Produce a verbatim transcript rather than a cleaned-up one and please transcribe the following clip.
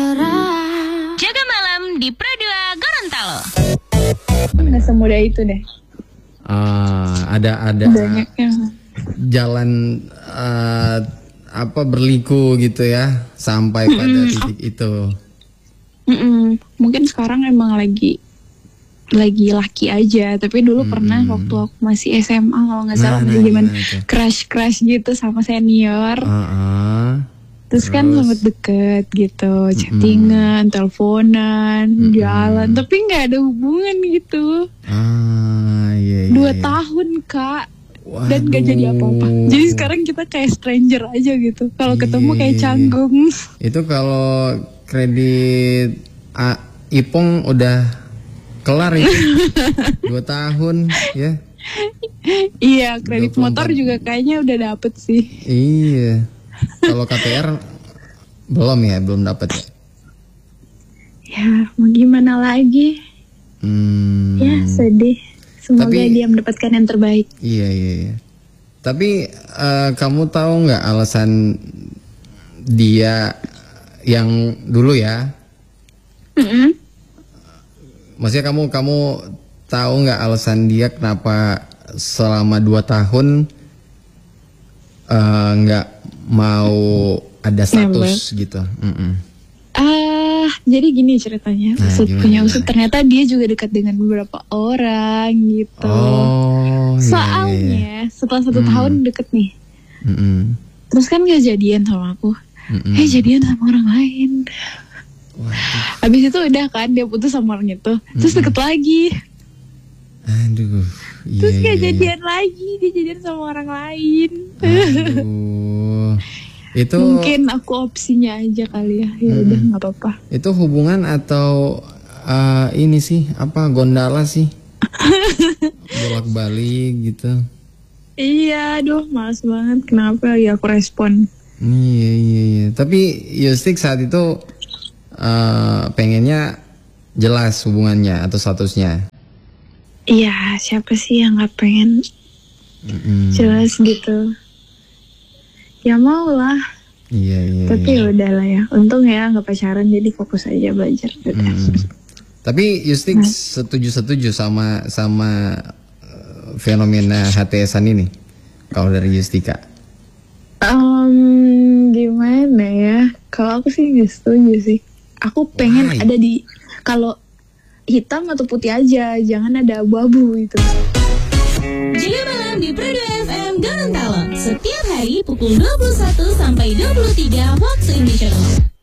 Jaga malam di Pro dua Gorontalo. Nggak semudah itu deh. Uh, ada ada Banyaknya. jalan uh, apa berliku gitu ya sampai pada Mm-mm. titik itu. Mm-mm. Mungkin sekarang emang lagi lagi laki aja, tapi dulu Mm-mm. pernah waktu aku masih S M A kalau nggak salah Nah, masih nah, zaman gimana tuh? crush crush gitu sama senior. Uh-uh. Terus, kan Terus? sempet deket gitu, chattingan, teleponan, Mm-mm. jalan, tapi nggak ada hubungan gitu. Ah, iya, iya, Dua iya. tahun kak. Waduh. Dan gak jadi apa-apa. Jadi sekarang kita kayak stranger aja gitu. Kalau ketemu Iya, kayak iya, iya. canggung. Itu kalau kredit A, Ipong udah kelar itu dua tahun ya. Iya, kredit dua puluh motor empat. juga kayaknya udah dapet sih. Iya. Kalau K P R belum ya, belum dapat ya. Ya, mau gimana lagi? Hmm. Ya, sedih. Semoga Tapi- dia mendapatkan yang terbaik. Iya, iya, iya. Tapi eh, kamu tahu nggak alasan dia yang dulu ya? Mm-mm. Maksudnya kamu kamu tahu nggak alasan dia kenapa selama dua tahun eh, nggak mau ada status gitu? Mm-mm. Ah, jadi gini ceritanya. Nah, Usut gimana, punya usut, gimana? ternyata dia juga dekat dengan beberapa orang gitu. Oh, iya, iya, iya. Soalnya setelah satu Hmm. tahun deket nih, Mm-mm. terus kan gak jadian sama aku. Mm-mm. Eh jadian sama orang lain. Waduh, Habis itu udah kan dia putus sama orang itu, terus Mm-mm. deket lagi. aduh, iya, Terus iya, gak iya. jadian lagi, dia jadian sama orang lain. Aduh, itu Mungkin aku opsinya aja kali ya. Ya udah nggak apa-apa. itu hubungan atau eh, ini sih apa gondala sih? Bolak-balik gitu. Iya, aduh males banget. Kenapa ya aku respon? Iya, iya, iya. Tapi Yustik saat itu eh, pengennya jelas hubungannya atau statusnya. Iya, siapa sih yang nggak pengen Mm-mm. jelas gitu? Ya mau lah. Iya, iya. Tapi iya. ya udahlah ya. Untung ya nggak pacaran, jadi fokus aja belajar. Udah. Mm. Tapi Yustik setuju-setuju sama sama eh, fenomena H T S-an ini. Kalau dari Yustika. Em, gimana ya? Kalau aku sih nggak setuju sih. Aku pengen Why? ada di kalau hitam atau putih aja, jangan ada abu-abu gitu. Jaga malam di Pro dua F M Gorontalo. Setiap hari pukul dua puluh satu sampai dua puluh tiga waktu Indonesia Tengah.